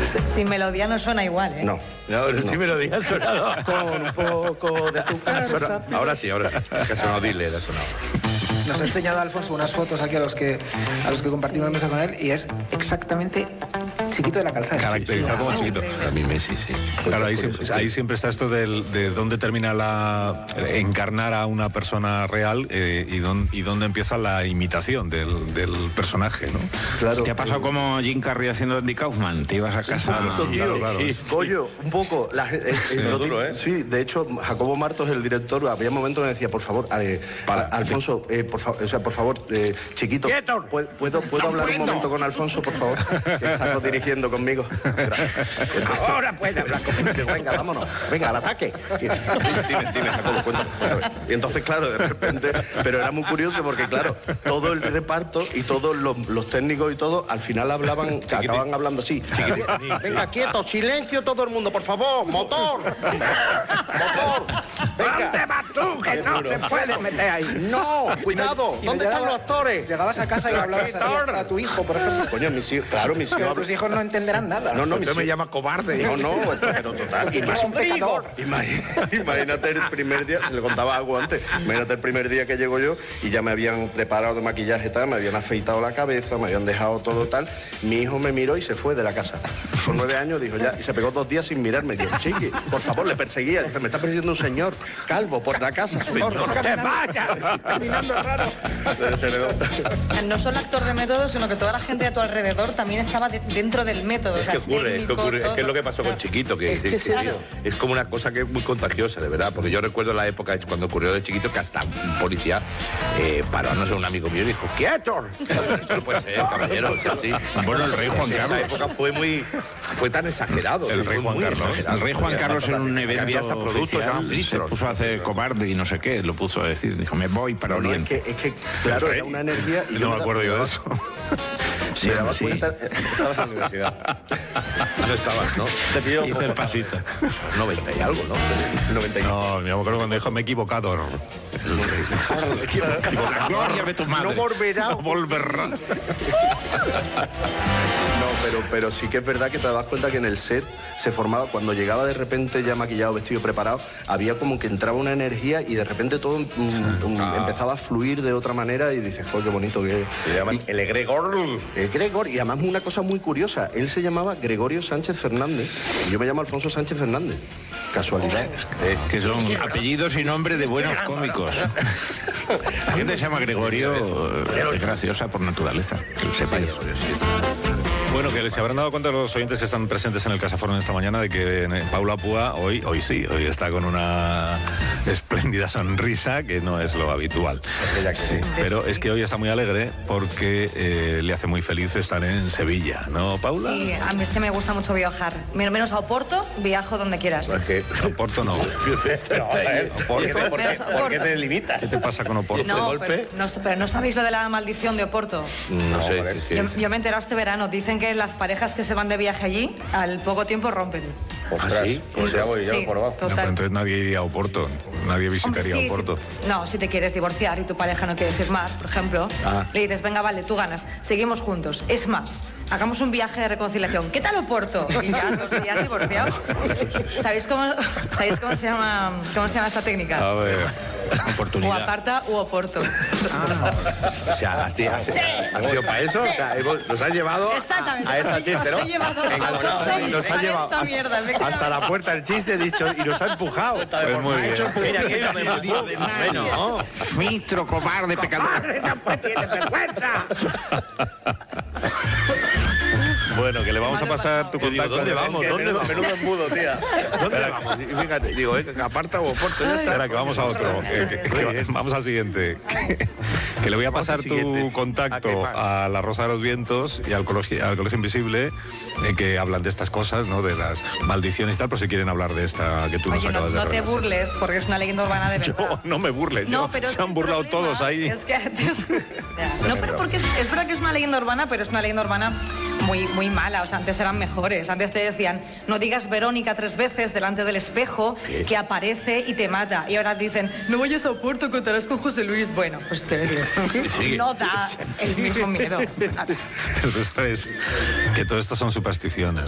Sin melodía no suena igual, ¿eh? No, sin melodía ha sonado. con un poco de azúcar. Ahora sí, ahora. Que ha sonado Dile, ha sonado. Nos ha enseñado Alfonso unas fotos aquí a los que compartimos mesa con él y es exactamente Chiquito de la Calzada. Caracterizado como Chiquito. A mí Messi, sí. Claro, ahí siempre está esto de dónde termina encarnar a una persona real y dónde empieza la imitación del personaje, ¿no? Claro. ¿Te ha pasado como Jim Carrey haciendo Andy Kaufman? Te ibas a casa... Claro. Coño, un poco. Duro, ¿eh? Sí, de hecho, Jacobo Martos, el director, había momentos que me decía, por favor, Alfonso, por favor, Chiquito, ¿puedo hablar un momento con Alfonso, por favor? Que está dirigiendo conmigo. Ahora puede hablar conmigo. Venga, vámonos. Venga, al ataque. Dime, Jacobo, cuéntame. Y entonces, claro, de repente, pero era muy curioso porque, claro, todo el reparto y todos los técnicos y todo, al final acababan hablando así. Venga, quieto, silencio todo el mundo, por favor, motor. Motor. Venga. ¿Dónde vas tú? Que no te puedes meter ahí. No, cuidado. ¿Dónde están los actores? Llegabas a casa y hablabas así a tu hijo, por ejemplo. Coño, mis hijos, Pero tus hijos no entenderán nada. No, Usted me llama cobarde. No, pero total. Imagínate el primer día, se le contaba algo antes, imagínate el primer día que llego yo y ya me habían preparado de maquillaje y tal, me habían afeitado la cabeza, me habían dejado todo tal. Mi hijo me miró y se fue de la casa. Con 9 años dijo ya, y se pegó 2 días sin mirarme. Y yo, chiqui, por favor, le perseguía. Dice, me está persiguiendo un señor calvo por la casa. ¡Que vaya! Caminando raro. No solo actor de método, sino que toda la gente a tu alrededor también estaba dentro del método. Es que ocurre, es que es lo que pasó con Chiquito, que claro. es como una cosa que es muy contagiosa, de verdad, porque yo recuerdo la época cuando ocurrió de Chiquito que hasta un policía paró, no sé, un amigo mío y dijo, ¡quieto! Esto no puede ser, caballero, sí. Bueno, el rey Juan Carlos. En esa época fue tan exagerado. El rey Juan Carlos. El rey Juan Carlos en un evento había hasta productos, oficial, se se puso a hacer cobarde y no sé qué, lo puso a decir, dijo, me voy para Oriente. Es que claro, era una energía. Y No me acuerdo yo de eso. Sí, me daba cuenta. Estabas en la universidad. No estabas, ¿no? Te pidió Hice el pasito. 90 y algo, ¿no? 90 y No, me acuerdo cuando dijo, me he equivocado. La gloria de tu madre. No volverá. No volverá. No, pero sí que es verdad que te das cuenta que en el set se formaba, cuando llegaba de repente ya maquillado, vestido, preparado, había como que entraba una energía y de repente todo empezaba a fluir de otra manera y dices, joder, qué bonito que es. Se llaman el egregor. Gregor, y además una cosa muy curiosa, él se llamaba Gregorio Sánchez Fernández y yo me llamo Alfonso Sánchez Fernández. Casualidad. Que son apellidos y nombres de buenos cómicos. La gente se llama Gregorio, es graciosa por naturaleza, que lo sepáis. Bueno, que se habrán dado cuenta los oyentes que están presentes en el Casaforum esta mañana de que Paula Púa hoy está con una espléndida sonrisa que no es lo habitual. Sí, pero es que hoy está muy alegre porque le hace muy feliz estar en Sevilla, ¿no, Paula? Sí, a mí es que me gusta mucho viajar. Menos a Oporto, viajo donde quieras. Oporto no. ¿Por qué te limitas? ¿Qué te pasa con Oporto? No, pero no sabéis lo de la maldición de Oporto. No sé. Yo me he enterado este verano. Dicen que las parejas que se van de viaje allí, al poco tiempo rompen. Ostras, pues ya voy Sí, por abajo. No, total. pero entonces nadie iría a Oporto, nadie visitaría Hombre, sí, Oporto. No, si te quieres divorciar y tu pareja no quiere firmar, por ejemplo, le dices, venga, vale, tú ganas, seguimos juntos. Es más, hagamos un viaje de reconciliación. ¿Qué tal Oporto? Y ya 2 días divorciados. ¿Sabéis cómo se llama esta técnica? A ver. O Oportunidad. aparta u Oporto. O sea, ¿has sido para eso? Sí. O sea, nos has llevado Exactamente. a esa chiste, ¿no? Os he llevado Nos ha llevado esta mierda. hasta la puerta del chiste, he dicho, y nos ha empujado. Pues muy bien. Mira, que me empujó. Bueno, Ministro, cobarde, pecador. Bueno, que le vamos a pasar tu contacto. ¿dónde vamos? ¿Dónde vamos? Menudo embudo, tía. ¿Dónde vamos? Y fíjate, digo, aparta o Oporto, ya está. Espera, que vamos a otro. Vamos al siguiente. Que le voy a pasar tu contacto a La Rosa de los Vientos y al Colegio Invisible, que hablan de estas cosas, ¿no? De las maldiciones y tal, por si quieren hablar de esta que tú nos Oye, acabas de no te relatar. burles, porque es una leyenda urbana de verdad. Yo no me burles, pero se han burlado todos ahí. Es que antes... No, pero porque es verdad que es una leyenda urbana, pero es una leyenda urbana muy mala. O sea, antes eran mejores. Antes te decían, no digas Verónica 3 veces delante del espejo, que aparece y te mata. Y ahora dicen, no vayas a Oporto, contarás con José Luis. Bueno, pues te digo, no da el mismo miedo. Pero tú sabes que todo esto son supersticiones,